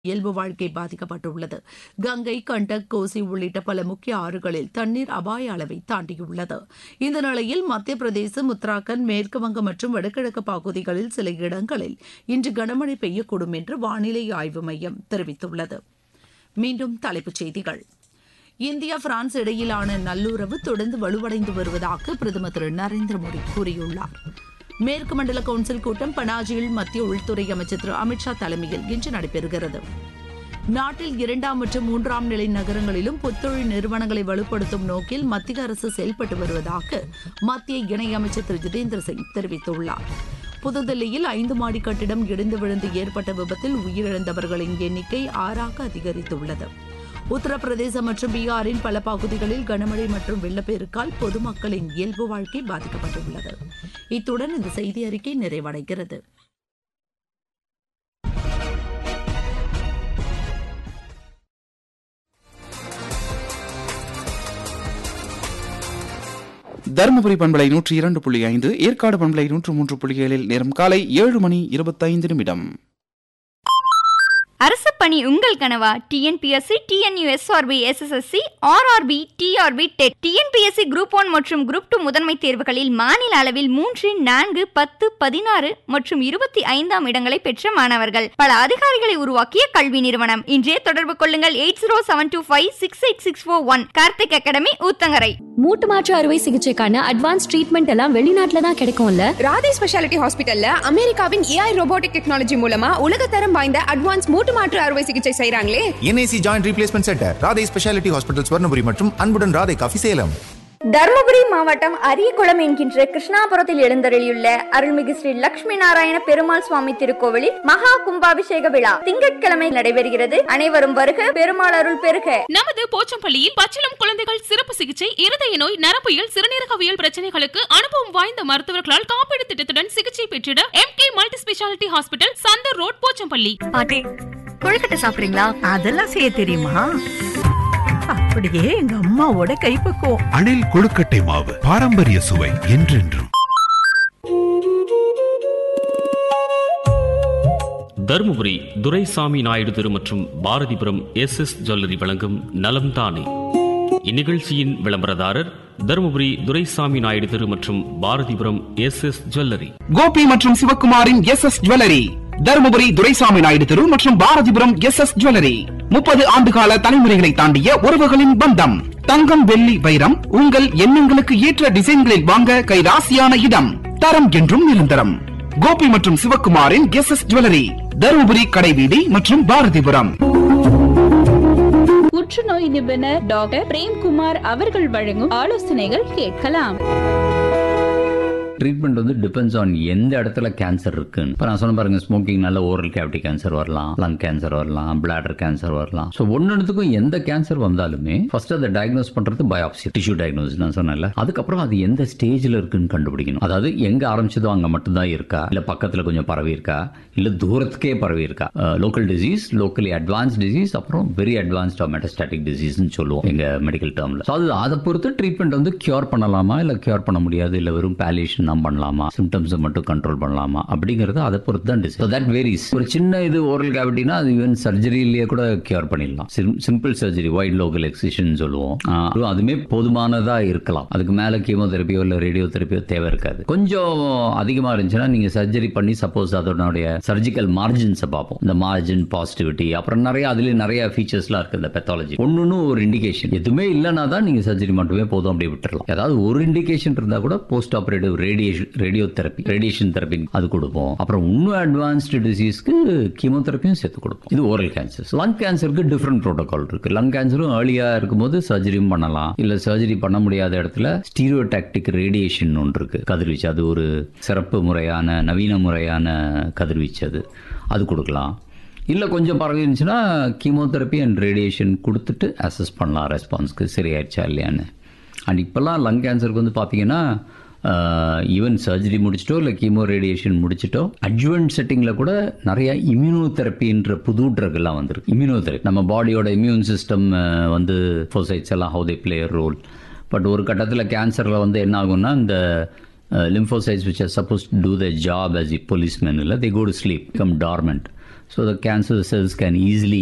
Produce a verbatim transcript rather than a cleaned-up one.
இயல்பு வாழ்க்கை பாதிக்கப்பட்டுள்ளது. கங்கை, கண்டக், கோசி உள்ளிட்ட பல முக்கிய ஆறுகளில் தண்ணீர் அபாய அளவை தாண்டியுள்ளது. இந்த நிலையில் மத்திய பிரதேசம், உத்தராகண்ட், மேற்குவங்கம் மற்றும் வடகிழக்கு பகுதிகளில் சில இடங்களில் இன்று கனமழை பெய்யக்கூடும் என்று வானிலை ஆய்வு மையம் தெரிவித்துள்ளது. மீண்டும் தலைப்புச் செய்திகள். இந்தியா பிரான்ஸ் இடையிலான நல்லுறவு தொடர்ந்து வலுவடைந்து வருவதாக பிரதமர் திரு நரேந்திர மோடி கூறியுள்ளார். மேற்கு மண்டல கவுன்சில் கூட்டம் பனாஜியில் மத்திய உள்துறை அமைச்சர் திரு அமித்ஷா தலைமையில் இன்று நடைபெறுகிறது. நாட்டில் இரண்டாம் மற்றும் மூன்றாம் நிலை நகரங்களிலும் புத்தொழில் நிறுவனங்களை வலுப்படுத்தும் நோக்கில் மத்திய அரசு செயல்பட்டு வருவதாக மத்திய இணையமைச்சர் திரு ஜிதேந்திர சிங் தெரிவித்துள்ளார். புதுதில்லியில் ஐந்து மாடி கட்டிடம் இடிந்து விழுந்து ஏற்பட்ட விபத்தில் உயிரிழந்தவர்களின் எண்ணிக்கை ஆறாக அதிகரித்துள்ளது. உத்தரப்பிரதேசம் மற்றும் பீகாரின் பல பகுதிகளில் கனமழை மற்றும் வெள்ளப்பெருக்கால் பொதுமக்களின் இயல்பு வாழ்க்கை பாதிக்கப்பட்டுள்ளது. இத்துடன் இந்த செய்தி அறிக்கை நிறைவடைகிறது. தருமபுரி பண்பலை நூற்றி இரண்டு புள்ளி ஐந்து, ஏற்காடு பண்பலை நூற்று மூன்று புள்ளி ஏழில் நேரம் காலை ஏழு மணி இருபத்தைந்து நிமிடம். அரசு பணி உங்கள் கனவா? TNPSC, TNUSRB, SSSC, RRB, TRP, dead, TNPSC group one மற்றும் குரூப் டூ முதன்மை தேர்வுகளில் மாநில அளவில் மூன்று, நான்கு, பத்து, பதினாறு மற்றும் இருபத்தி ஐந்தாம் இடங்களை பெற்ற மாணவர்கள். பல அதிகாரிகளை உருவாக்கிய கல்வி நிறுவனம். இன்றே தொடர்பு கொள்ளுங்கள். Eight zero seven two five six eight six four one. Karthik academy, Uthangarai. மூட்டு மாற்று அறுவை சிகிச்சைக்கான அட்வான்ஸ் ட்ரீட்மெண்ட் எல்லாம் வெளிநாட்டுல தான் கிடைக்கும்ல. ராதே ஸ்பெஷாலிட்டி ஹாஸ்பிட்டல்ல அமெரிக்காவின் ஏஐ ரோபோட்டிக் டெக்னாலஜி மூலமா உலகத்தரம் வாய்ந்த அட்வான்ஸ் மூட்டு மாற்று அறுவை சிகிச்சை செய்றாங்களே. NIC joint replacement centre, Radhe speciality hospital, Swarnapuri மற்றும் அன்புடன் ராதே காஃபி, சேலம். தருமபுரி மாவட்டம் அரியகுளம் என்கின்ற கிருஷ்ணாபுரத்தில் எழுந்தருளியுள்ள அருள்மிகு ஸ்ரீ லட்சுமி நாராயண பெருமாள் சுவாமி திருக்கோவிலில் மகா கும்பாபிஷேக விழா திங்கட்கிழமை நடைபெறுகிறது. அனைவரும் வருக, பெருமாள் அருள் பெருக. நமது போச்சம்பள்ளியில் பச்சிளம் குழந்தைகள் சிறப்பு சிகிச்சை, இருதய நோய், நரம்பியல், சிறுநீரகவியல் பிரச்சனைகளுக்கு அனுபவம் வாய்ந்த மருத்துவர்களால் காப்பீடு திட்டத்துடன் சிகிச்சை பெற்றிட M K multi speciality hospital, Chandar road, Pochampalli. பாட்டி, கொழுக்கட்டை சாப்பிடுறீங்களா? அதெல்லாம் செய்ய தெரியுமா? அப்படியே எங்க அம்மாவோட கைப்பக்குவம். அணில் கொழுக்கட்டை மாவு, பாரம்பரிய சுவை என்றென்றும். தருமபுரி துரைசாமி நாயுடு தெரு மற்றும் பாரதிபுரம் எஸ் எஸ் ஜுவல்லரி வழங்கும் நலம் தானே. இந்நிகழ்ச்சியின் விளம்பரதாரர் தருமபுரி துரைசாமி நாயுடு தெரு மற்றும் Bharathipuram S S jewellery. Gopi மற்றும் சிவகுமாரின் S S jewellery, Dharmapuri Duraisamy Naidu தெரு மற்றும் பாரதிபுரம் எஸ் எஸ் ஜுவல்லரி. முப்பது ஆண்டுகால தலைமுறைகளை தாண்டிய உறவுகளின் பந்தம். தங்கம், வெள்ளி, வைரம் உங்கள் எண்ணங்களுக்கு ஏற்ற டிசைன்களில் வாங்க கைராசியான இடம். தரம் என்றும் நிரந்தரம். கோபி மற்றும் சிவகுமாரின் எஸ் எஸ் ஜுவல்லரி, தருமபுரி கடைவீதி மற்றும் பாரதிபுரம். புற்றுநோய் நிபுணர் டாக்டர் பிரேம்குமார் அவர்கள் வழங்கும் ஆலோசனைகள் கேட்கலாம். ட்ரீட்மெண்ட் வந்து டிபெண்ட்ஸ் ஆன் எந்த இடத்துல கேன்சர் இருக்குன்னு. இப்போ நான் சொன்ன பாருங்க, ஸ்மோக்கிங்னால ஓரல் கேவிட்டி கேன்சர் வரலாம், லங் கேன்சர் வரலாம், பிளாடர் கேன்சர் வரலாம். ஸோ ஒன்றுத்துக்கும் எந்த கேன்சர் வந்தாலுமே ஃபர்ஸ்ட் அதை டயக்னோஸ் பண்றது பயாப்சி, டிஷ்யூ டயக்னோஸ் நான் சொன்னேன்ல. அதுக்கப்புறம் அது எந்த ஸ்டேஜில் இருக்குன்னு கண்டுபிடிக்கணும். அதாவது எங்க ஆரம்பிச்சதோ அங்கே மட்டும்தான் இருக்கா, இல்லை பக்கத்தில் கொஞ்சம் பரவி இருக்கா, இல்லை தூரத்துக்கே பரவி இருக்கா. Local disease, locally advance disease, அப்புறம் வெரி அட்வான்ஸ்ட் மெட்டாஸ்டாட்டிக் டிசீஸ்ன்னு சொல்லுவோம் எங்க மெடிக்கல் டேர்ம்ல. ஸோ அது அதை பொறுத்து ட்ரீட்மெண்ட் வந்து கியூர் பண்ணலாமா, இல்லை கியூர் பண்ண முடியாது, இல்லை வெறும் பாலியேஷன் பண்ணலாமா, சிம்டம்ஸ் மட்டும் கண்ட்ரோல் பண்ணலாமா அப்படிங்கறது அதை பொறுத்து தான் டிசைட். That varies. ஒரு சின்ன இது ஓரல் கேவிட்டினா அது ஈவன் சர்ஜரியிலேயே கூட கியூர் பண்ணிடலாம். சிம்பிள் சர்ஜரி, வைட் லோக்கல் எக்ஸிஷன் சொல்லுவோம். அதுமே போதுமானதா இருக்கலாம். அதுக்கு மேல கீமோதெரபியோ இல்ல ரேடியோ தெரபியோ தேவை இருக்காது. கொஞ்சம் அதிகமா இருந்துச்சுன்னா நீங்க சர்ஜரி பண்ணி சப்போஸ் அதனுடைய சர்ஜிக்கல் மார்ஜின்ஸை பார்ப்போம். இந்த மார்ஜின் பாசிட்டிவிட்டி, அப்புறம் நிறைய அதுல நிறைய ஃபீச்சர்ஸ்லாம் இருக்கு. இந்த பெத்தாலஜி ஒன்னு ஒரு இண்டிகேஷன் எதுவுமே இல்லைன்னா தான் நீங்க சர்ஜரி மட்டுமே போதும் அப்படியே விட்டுறலாம். ஏதாவது ஒரு இண்டிகேஷன் இருந்தா கூட post operative radiation radio therapy, radiation therapy அது கொடுப்போம். அப்புறம் இன்னும் அட்வான்ஸ்டு டிசீஸ்க்கு கீமோதெரப்பியும் சேர்த்து கொடுப்போம். இது ஓரல் கேன்சர். லங் கேன்சருக்கு டிஃபரெண்ட் ப்ரோட்டோகால் இருக்கு. லங் கேன்சரும் ஏர்லியா இருக்கும்போது சர்ஜரியும் பண்ணலாம், இல்ல சர்ஜரி பண்ண முடியாத இடத்துல ஸ்டீரியோடாக்டிக் ரேடியேஷன் ஒன்று இருக்கு, கதிர்வீச்சு. அது ஒரு சிறப்பு முறையான நவீன முறையான கதிர்வீச்சு. அது அது கொடுக்கலாம். இல்லை கொஞ்சம் பரவி இருந்துச்சுன்னா கீமோதெரப்பி அண்ட் ரேடியேஷன் கொடுத்துட்டு அசஸ் பண்ணலாம் ரெஸ்பான்ஸ்க்கு சரியாயிடுச்சா இல்லையான்னு. அண்ட் இப்போல்லாம் லங் கேன்சருக்கு வந்து பார்த்தீங்கன்னா ஈவன் சர்ஜரி முடிச்சிட்டோ இல்லை கீமோ ரேடியேஷன் முடிச்சிட்டோ அட்ஜுவன்ட் செட்டிங்கில் கூட நிறைய இம்யூனோதெரப்பின்ற புது ட்ரக் எல்லாம் வந்துருக்கு. இம்யூனோதெரப்பி நம்ம பாடியோட இம்யூன் சிஸ்டம் வந்து ஃபோசைட்ஸ் எல்லாம் how they play a role. But ஒரு கட்டத்தில் கேன்சரில் வந்து என்ன ஆகும்னா இந்த lymphocytes which are supposed to do their job as a policeman, they go to sleep, become dormant. So the cancer cells can easily